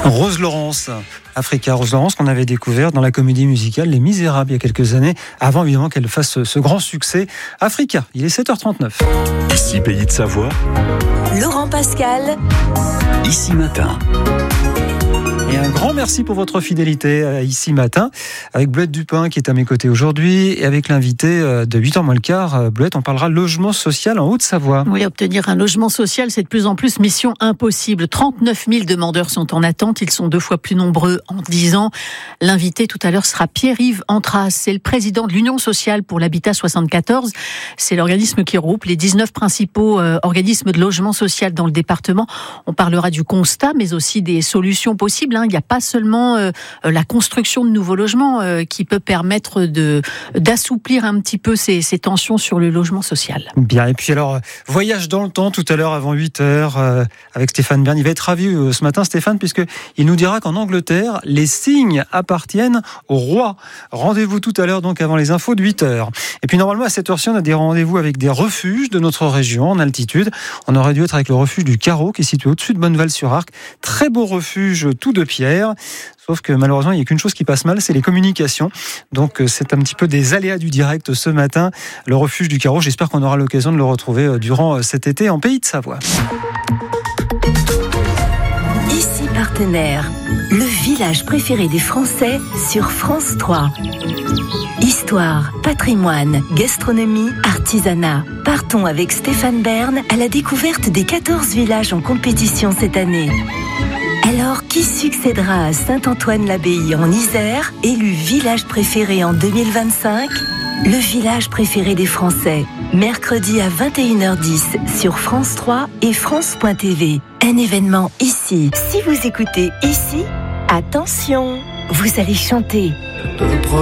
Rose Laurence, Africa. Rose Laurence qu'on avait découvert dans la comédie musicale Les Misérables il y a quelques années, avant évidemment qu'elle fasse ce grand succès. Africa, il est 7h39. Ici Pays de Savoie, Laurent Pascal, Ici Matin. Et un grand merci pour votre fidélité ici matin, avec Bleuette Dupin qui est à mes côtés aujourd'hui, et avec l'invité de 8h moins le quart. Bleuette, on parlera logement social en Haute-Savoie. Oui, obtenir un logement social, c'est de plus en plus mission impossible. 39 000 demandeurs sont en attente, ils sont 2 fois plus nombreux en 10 ans. L'invité tout à l'heure sera Pierre-Yves Antras, c'est le président de l'Union sociale pour l'habitat 74. C'est l'organisme qui regroupe les 19 principaux organismes de logement social dans le département. On parlera du constat, mais aussi des solutions possibles. Il n'y a pas seulement la construction de nouveaux logements qui peut permettre d'assouplir un petit peu ces tensions sur le logement social. Bien, et puis alors, voyage dans le temps tout à l'heure avant 8h avec Stéphane Bern. Il va être ravi ce matin, Stéphane, puisqu'il nous dira qu'en Angleterre, les cygnes appartiennent au roi. Rendez-vous tout à l'heure, donc avant les infos de 8h. Et puis normalement, à cette heure-ci, on a des rendez-vous avec des refuges de notre région en altitude. On aurait dû être avec le refuge du Carreau, qui est situé au-dessus de Bonneval-sur-Arc. Très beau refuge, tout de pierre. Sauf que malheureusement, il n'y a qu'une chose qui passe mal, c'est les communications. Donc c'est un petit peu des aléas du direct ce matin. Le refuge du Carreau, j'espère qu'on aura l'occasion de le retrouver durant cet été en Pays de Savoie. Ici Partenaire, le village préféré des Français sur France 3. Histoire, patrimoine, gastronomie, artisanat. Partons avec Stéphane Bern à la découverte des 14 villages en compétition cette année. Alors, qui succédera à Saint-Antoine-l'Abbaye en Isère, élu village préféré en 2025 ? Le village préféré des Français, mercredi à 21h10 sur France 3 et France.tv. Un événement ici. Si vous écoutez ici, attention, vous allez chanter.